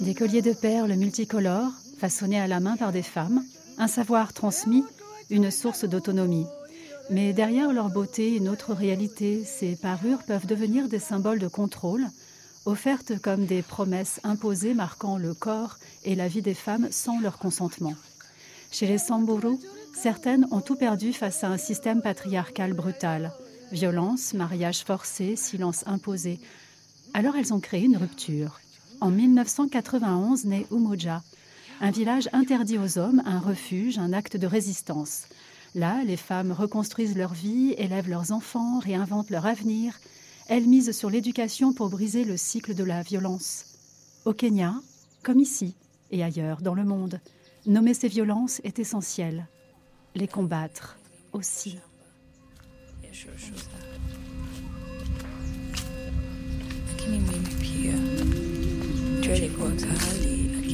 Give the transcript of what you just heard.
Des colliers de perles multicolores, façonnés à la main par des femmes, un savoir transmis, une source d'autonomie. Mais derrière leur beauté, une autre réalité, ces parures peuvent devenir des symboles de contrôle, offertes comme des promesses imposées marquant le corps et la vie des femmes sans leur consentement. Chez les Samburu, certaines ont tout perdu face à un système patriarcal brutal. Violence, mariage forcé, silence imposé. Alors elles ont créé une rupture. En 1991 naît Umoja, un village interdit aux hommes, un refuge, un acte de résistance. Là, les femmes reconstruisent leur vie, élèvent leurs enfants, réinventent leur avenir. Elles misent sur l'éducation pour briser le cycle de la violence. Au Kenya, comme ici et ailleurs dans le monde, nommer ces violences est essentiel. Les combattre aussi. Lakini mimi pia jua ilikuwa kali,